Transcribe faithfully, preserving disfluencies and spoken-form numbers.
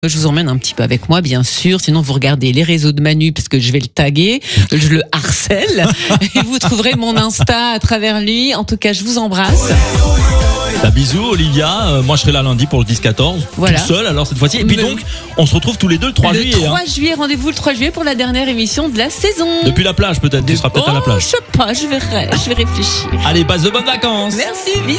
Je vous emmène un petit peu avec moi, bien sûr. Sinon, vous regardez les réseaux de Manu parce que je vais le taguer, je le harcèle et vous trouverez mon Insta à travers lui. En tout cas, je vous embrasse. Bah, bisous Olivia, euh, moi je serai là lundi pour le dix quatorze, Voilà. tout seul alors cette fois-ci. Et puis Me... donc, on se retrouve tous les deux le trois le juillet. trois hein. juillet, rendez-vous le trois juillet pour la dernière émission de la saison. Depuis la plage peut-être, tu seras peut-être oh, à la plage. Je sais pas, je verrai, je vais réfléchir. Allez, passe de bonnes vacances. Merci, bisous.